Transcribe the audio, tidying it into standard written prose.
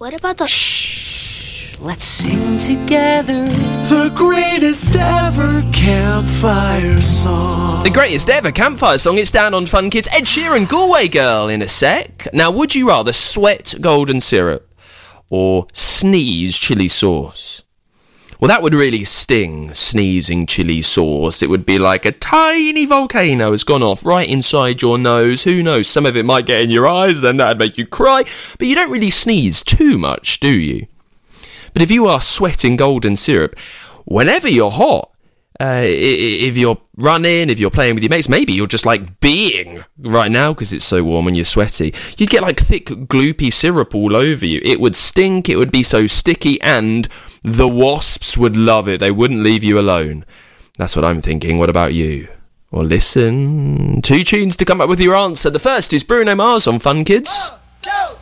What about the... Let's sing together the greatest ever campfire song. The greatest ever campfire song. It's down on Fun Kids. Ed Sheeran, Galway Girl in a sec. Now, would you rather sweat golden syrup or sneeze chili sauce? Well, that would really sting, sneezing chili sauce. It would be like a tiny volcano has gone off right inside your nose. Who knows? Some of it might get in your eyes, then that'd make you cry. But you don't really sneeze too much, do you? But if you are sweating golden syrup, whenever you're hot, if you're running, if you're playing with your mates, maybe you're just like being right now because it's so warm and you're sweaty, you'd get like thick, gloopy syrup all over you. It would stink, it would be so sticky, and the wasps would love it. They wouldn't leave you alone. That's what I'm thinking. What about you? Well, listen. 2 tunes to come up with your answer. The first is Bruno Mars on Fun Kids.